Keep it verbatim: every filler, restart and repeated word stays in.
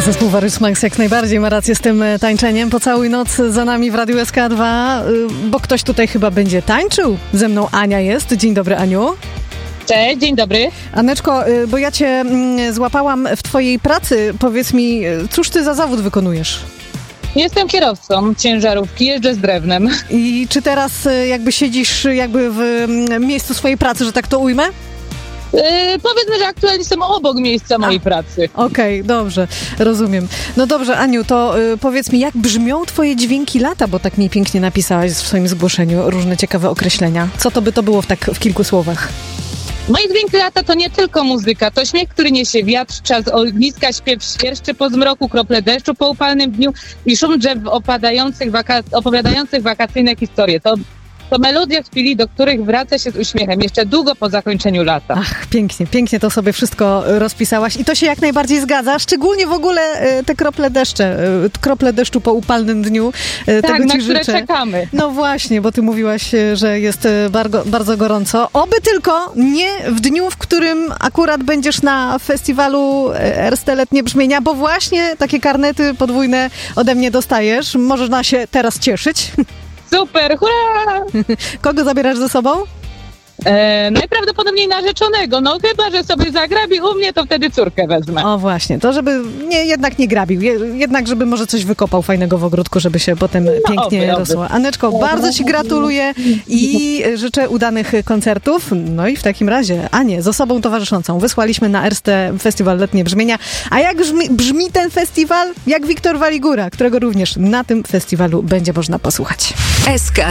Zespół Various Max jak najbardziej ma rację z tym tańczeniem. Pocałuj noc za nami w Radiu S K dwa, bo ktoś tutaj chyba będzie tańczył. Ze mną Ania jest. Dzień dobry, Aniu. Cześć, dzień dobry. Aneczko, bo ja cię złapałam w twojej pracy. Powiedz mi, cóż ty za zawód wykonujesz? Jestem kierowcą ciężarówki, jeżdżę z drewnem. I czy teraz jakby siedzisz jakby w miejscu swojej pracy, że tak to ujmę? Yy, powiedzmy, że aktualnie jestem obok miejsca mojej A, pracy. Okej, okay, dobrze, rozumiem. No dobrze, Aniu, to y, powiedz mi, jak brzmią twoje dźwięki lata, bo tak mi pięknie napisałaś w swoim zgłoszeniu różne ciekawe określenia. Co to by to było w tak w kilku słowach? Moje dźwięki lata to nie tylko muzyka, to śmiech, który niesie wiatr, czas ogniska, śpiew świerszczy po zmroku, krople deszczu po upalnym dniu i szum drzew opadających waka- opowiadających wakacyjne historie. To To melodie chwili, do których wraca się z uśmiechem jeszcze długo po zakończeniu lata. Ach, pięknie, pięknie to sobie wszystko rozpisałaś i to się jak najbardziej zgadza, szczególnie w ogóle te krople deszcze, krople deszczu po upalnym dniu. Tak, Tego na ci które życzę. Czekamy. No właśnie, bo ty mówiłaś, że jest bardzo, bardzo gorąco. Oby tylko nie w dniu, w którym akurat będziesz na festiwalu Erste Letnie Brzmienia, bo właśnie takie karnety podwójne ode mnie dostajesz. Można się teraz cieszyć. Super, hurra! Kogo zabierasz ze sobą? E, najprawdopodobniej narzeczonego, no chyba, że sobie zagrabi u mnie, to wtedy córkę wezmę. O właśnie, to żeby nie, jednak nie grabił, je, jednak żeby może coś wykopał fajnego w ogródku, żeby się potem no, pięknie oby, rosło. Oby. Aneczko, bardzo ci gratuluję i życzę udanych koncertów. No i w takim razie, Anię, z osobą towarzyszącą wysłaliśmy na Erste Festiwal Letnie Brzmienia. A jak brzmi, brzmi ten festiwal? Jak Wiktor Waligura, którego również na tym festiwalu będzie można posłuchać. S K